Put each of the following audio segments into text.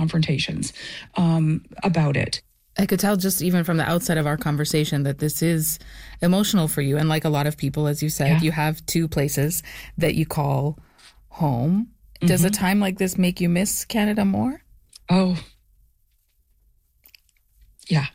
confrontations about it. I could tell just even from the outset of our conversation that this is emotional for you. And like a lot of people, as you said, you have two places that you call home. Does a time like this make you miss Canada more? Oh, yeah.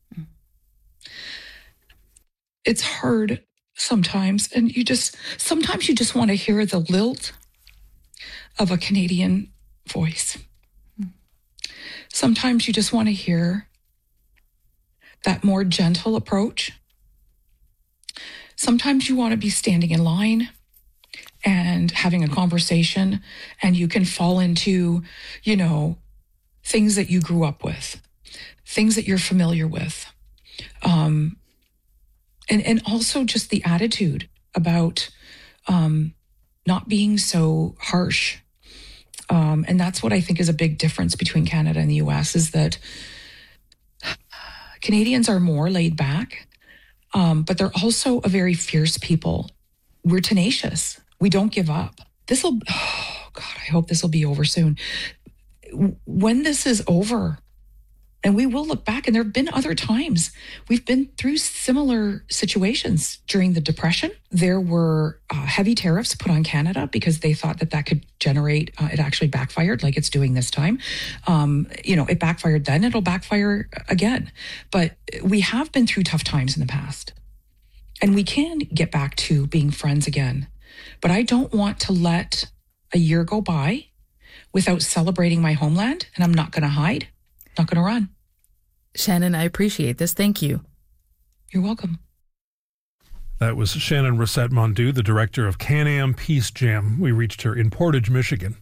It's hard sometimes. And sometimes you just want to hear the lilt of a Canadian voice. Sometimes you just want to hear that more gentle approach. Sometimes you want to be standing in line and having a conversation, and you can fall into, things that you grew up with, things that you're familiar with. And also just the attitude about not being so harsh. And that's what I think is a big difference between Canada and the US, is that Canadians are more laid back, but they're also a very fierce people. We're tenacious. We don't give up. I hope this will be over soon. When this is over, and we will look back, and there have been other times we've been through similar situations. During the Depression, there were heavy tariffs put on Canada because they thought that could generate, it actually backfired like it's doing this time. It backfired then, it'll backfire again. But we have been through tough times in the past, and we can get back to being friends again. But I don't want to let a year go by without celebrating my homeland, and I'm not going to hide. Not going to run. Shannon, I appreciate this. Thank you. You're welcome. That was Shannon Rosette Mondu, the director of Can-Am Peace Jam. We reached her in Portage, Michigan.